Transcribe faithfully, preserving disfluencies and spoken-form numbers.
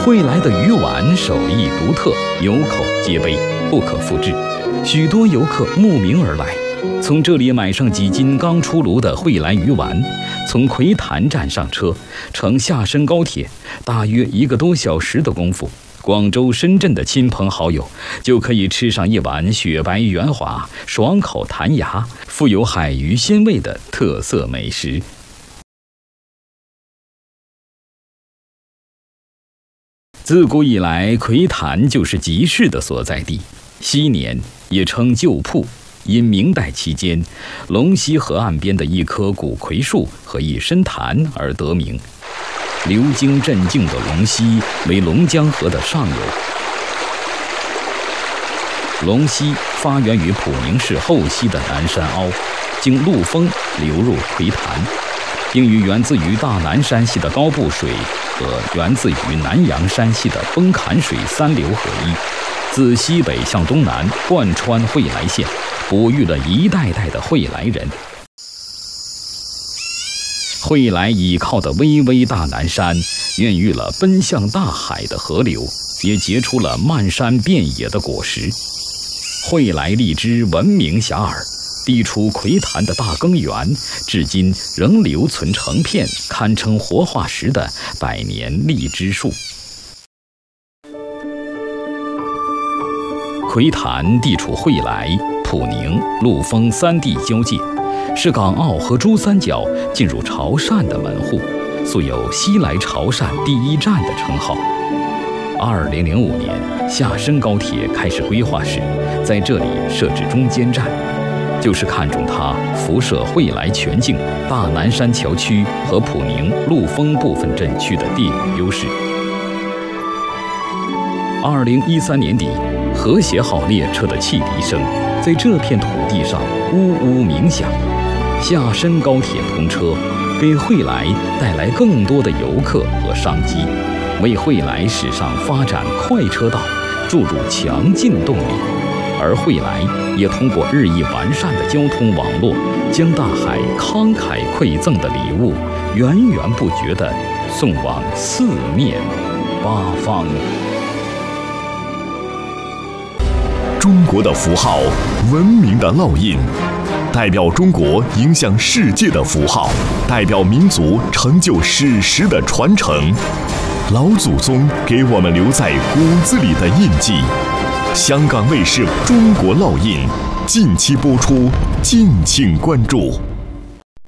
惠来的鱼丸手艺独特，有口皆碑，不可复制。许多游客慕名而来，从这里买上几斤刚出炉的惠来鱼丸，从葵潭站上车，乘下深高铁，大约一个多小时的功夫，广州、深圳的亲朋好友就可以吃上一碗雪白圆滑、爽口弹牙、富有海鱼鲜味的特色美食。自古以来，葵潭就是集市的所在地，昔年也称旧铺，因明代期间龙溪河岸边的一棵古葵树和一深潭而得名。流经镇静的龙溪为龙江河的上游。龙溪发源于普宁市后溪的南山凹，经陆丰流入葵潭，并与源自于大南山系的高步水和源自于南阳山系的崩坎水三流合一，自西北向东南贯穿惠来县，哺育了一代代的惠来人。惠来倚靠的巍巍大南山，孕育了奔向大海的河流，也结出了漫山遍野的果实。惠来荔枝闻名遐迩，地处葵潭的大耕园，至今仍留存成片，堪称活化石的百年荔枝树。葵潭地处惠来、普宁、陆丰三地交界，是港澳和珠三角进入潮汕的门户，素有西来潮汕第一站的称号。二零零五年，下深高铁开始规划时，在这里设置中间站，就是看中它辐射惠来全境、大南山桥区和普宁、陆丰部分镇区的地理优势。二零一三年底，和谐号列车的汽笛声在这片土地上呜呜鸣响。下深高铁通车，给惠来带来更多的游客和商机，为惠来史上发展快车道注入强劲动力。而惠来也通过日益完善的交通网络，将大海慷慨馈赠的礼物源源不绝地送往四面八方。 中国的符号，文明的烙印，代表中国影响世界的符号，代表民族成就史实的传承。老祖宗给我们留在骨子里的印记。香港卫视《中国烙印》近期播出，敬请关注。